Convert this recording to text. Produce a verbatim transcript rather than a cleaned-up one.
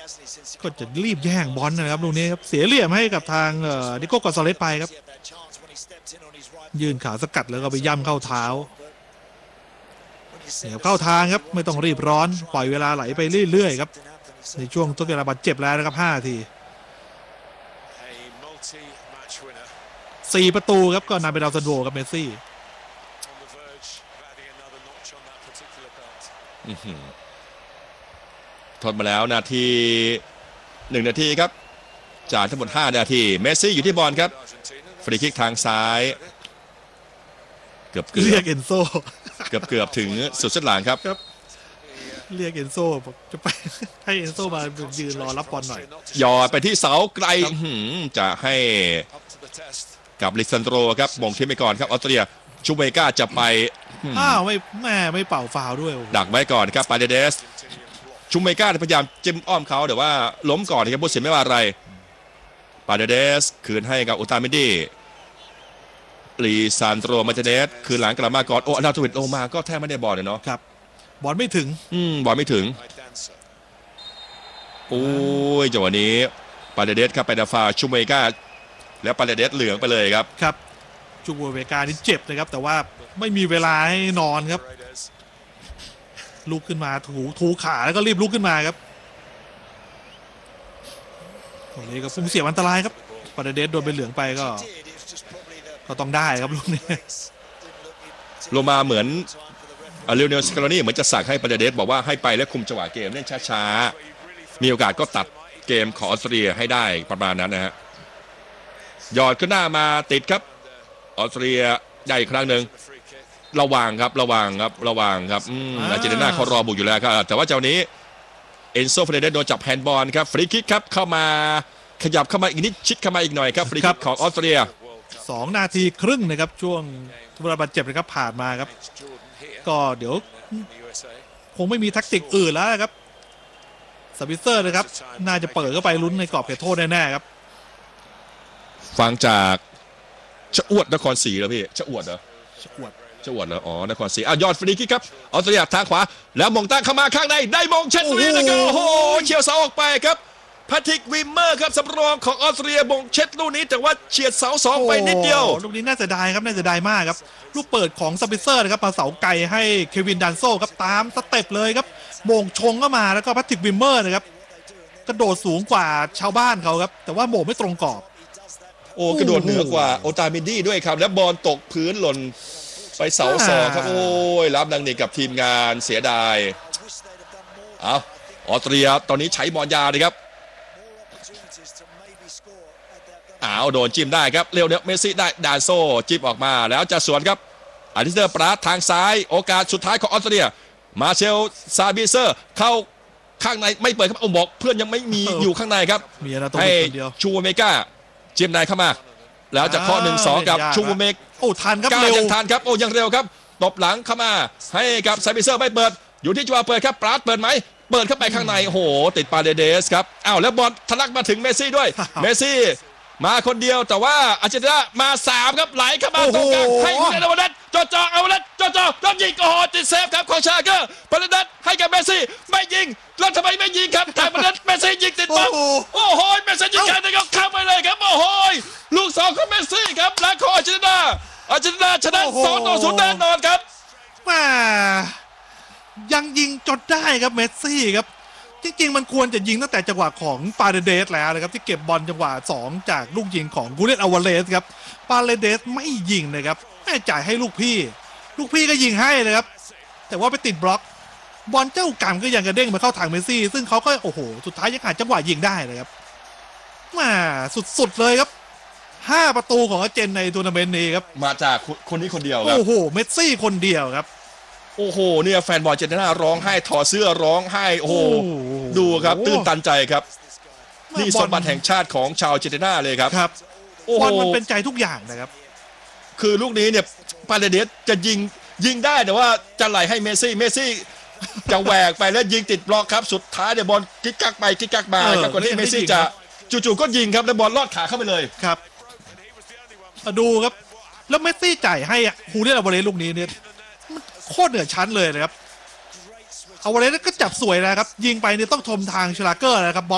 ก็จะรีบแย่งบอลนะครับลูกนี้ครับเสียเหลี่ยมให้กับทางดิโก้กอนซาเลสไปครับยืนขาสกัดแล้วก็ไปย่ำเข้าเท้าเสียบเข้าทางครับไม่ต้องรีบร้อนปล่อยเวลาไหลไปเรื่อยๆครับในช่วงทดเวลาบาดเจ็บแล้วนะครับห้านาทีสี่ประตูครับก็นำไปดาวซันโวกับเมสซี่ทดมาแล้วนาทีหนึ่งนาทีครับจากทั้งหมดห้านาทีเมสซี่อยู่ที่บอลครับฟรีคิกทางซ้ายเกือบเกือบเรียกเอนโซเกือบเกือบถึงสุดเส้นหลังครับเรียกเอนโซบอกจะไปให้เอนโซมายืนรอรับบอลหน่อยหยอดไปที่เสาไกลจะให้กับลิซันโดรครับมงทิ้งไปก่อนครับออสเตรียชูเมกาจะไปอ้าวไม่แม่ไม่เป่าฟาวด้วยดักไว้ก่อนครับปาเดเดสชูเมกาพยายามจิ้มอ้อมเขาแต่ว่าล้มก่อนนะครับผู้เสียไม่ว่าอะไรปาเดเดสคืนให้กับอุตามิดีลีซานโตรมาเจเนสคืนหลังกลับมาก่อนโอ้นาทวิตโอมาก็แทบไม่ได้บอลเลยเนาะครับบอลไม่ถึงอืมบอลไม่ถึงโอ้ยจังหวะนี้ปาเดเดสครับไปดาฟาชูเมกาแล้วปาเดเดสเหลืองไปเลยครับครับชูเมกานี่เจ็บเลยครับแต่ว่าไม่มีเวลาให้นอนครับลุกขึ้นมาถูถูขาแล้วก็รีบลุกขึ้นมาครับตรงนี้ก็ฟุ้งเสียอันตรายครับปาเดเดสโดนเป็นเหลืองไปก็ก็ต้องได้ครับลูกนี้ลงมาเหมือนเรียวเนลสกาโลนี่เหมือนจะสั่งให้ปาเดเดสบอกว่าให้ไปและคุมจังหวะเกมเล่นช้าๆมีโอกาสก็ตัดเกมของออสเตรียให้ได้ประมาณนั้นนะฮะหยอดขึ้นหน้ามาติดครับออสเตรียได้อีกครั้งหนึ่งระวังครับระวังครับระวังครับอืมอาร์เจนตินาเขารอบุกอยู่แล้วครับแต่ว่าเจ้านี้เอนโซเฟรเดสโดนจับแฮนด์บอลครับฟรีคิกครับเข้ามาขยับเข้ามาอีกนิดชิดเข้ามาอีกหน่อยครับฟรีคิกของออสเตรียสองนาทีครึ่งนะครับช่วงเวลาบาดเจ็บนะครับผ่านมาครับก็เดี๋ยวคงไม่มีแท็กติกอื่นแล้วครับสวิตเซอร์นะครับน่าจะเปิดเข้าไปลุ้นในกรอบเขตโทษแน่ๆครับฟังจากชะอวดนครศรีแล้วพี่ชะอวดเหรอชะอวดชะอวดเหรออ๋อนครศรีอ่ะยอดฟรีคิกครับออสเตรเลียทางขวาแล้วมงตั้งเข้ามาข้างในได้มงเช็ดตรงนี้นะครับโอ้โหเฉียวเสาออกไปครับแพทริกวิมเมอร์ครับสำรองของออสเตรียมงเช็ดลูกนี้แต่ว่าเฉียดเสาสองไปนิดเดียวลูกนี้น่าเสียดายครับน่าเสียดายมากครับลูกเปิดของสปิเซอร์นะครับมาเสาไกลให้เควินดันโซครับตามสเต็ปเลยครับมงชงเข้ามาแล้วก็แพทริกวิมเมอร์นะครับกระโดดสูงกว่าชาวบ้านเขาครับแต่ว่าโมงไม่ตรงกรอบโอ้กระโดดเหนือกว่าโอตามินดี้ด้วยครับแล้วบอลตกพื้นหล่นไปเสาสองครับโอ้ยรับดังนี้กับทีมงานเสียดายเอาออสเตรียตอนนี้ใช้บอลยาวเลยครับอ้าวโดนจิ้มได้ครับเร็วเนี่ยเมสซี่ได้ดานโซจิ้มออกมาแล้วจะสวนครับอาริสเตอร์ปราทางซ้ายโอกาสสุดท้ายของออสเตรียมาเชลซาบิเซอร์เข้าข้างในไม่เปิดครับเอาบอกเพื่อนยังไม่มีอยู่ข้างในครับให้ชูเมกาจิ้มในเข้ามาแล้วจะเคาะหนึ่งสองกับชูเมกโอ้ทันครับเร็วยังทันครับโอ้ยังเร็วครับตบหลังเข้ามาให้กับซาบิเซอร์ไม่เปิดอยู่ที่จังหวะเปิดครับปราดเปิดไหมเปิดเข้าไปข้างในโอ้โหติดปาเดเดสครับอ้าวแล้วบอลทะลักมาถึงเมสซี่ด้วยเมสซี่มาคนเดียวแต่ว่าอาร์เจนตินามาสามครับไหลเข้ามาตรงกลางให้ยูเนเต็ดวันนั้นจ่อจ่อเอาวันนั้นจ่อจ่อแล้วยิงโอ้โหติดเซฟครับของชาเกอร์ปาเดเดสให้กับเมสซี่ไม่ยิงแล้วทำไมไม่ยิงครับทางปาเดเดสเมสซี่ยิงติดบอลโอ้โหเมสซี่ยิงแค่นี้ก็เข้าไปเลยครับโอ้โหลูกสองของเมสซี่ครับและของอาร์เจนตินาอาร์เจนตินาชนะสองต่อศูนย์แน่นอนครับมายังยิงจนได้ครับเมสซี่ครับจริงๆมันควรจะยิงตั้งแต่จังหวะของปาเรเดสแล้วนะครับที่เก็บบอลจังหวะสองจากลูกยิงของกูเรตอวาเลสครับปาเรเดสไม่ยิงนะครับแม่จ่ายให้ลูกพี่ลูกพี่ก็ยิงให้เลยครับแต่ว่าไปติดบล็อกบอลเจ้ากรรมก็ยังกระเด้งมาเข้าทางเมสซี่ซึ่งเขาก็โอ้โหสุดท้ายยังหาจังหวะยิงได้เลยครับมาสุดๆเลยครับห้าประตูของอาร์เจนในทัวร์นาเมนต์นี้ครับมาจากคนนี้คนเดียวครับโอ้โหเมสซี่คนเดียวครับโอ้โหเนี่ยแฟนบอลอาร์เจนตินาร้องไห้ถอดเสื้อร้องไห้โอ้โหดูครับตื้นตันใจครับนี่สมบัติแห่งชาติของชาวอาร์เจนตินาเลยครับครับบอลมันเป็นใจทุกอย่างนะครับคือลูกนี้เนี่ยปาเรเดสจะยิงยิงได้แต่ว่าจะไหลให้เมสซี่เมสซี่จะแหวกไปแล้วยิงติดบล็อกครับสุดท้ายเนี่ยบอลกิ๊กกักไปกิ๊กกักมาครับก่อนที่เมสซี่จะจู่ๆก็ยิงครับแล้วบอลลอดขาเข้าไปเลยครับมาดูครับแล้วเมสซี่จ่ายให้ฮูเรียนอวาเลสลูกนี้เนี่ยโคตรเหนือชั้นเลยนะครับเอาวาเลสก็จับสวยนะครับยิงไปเนี่ยต้องชมทางชลาเกอร์นะครับ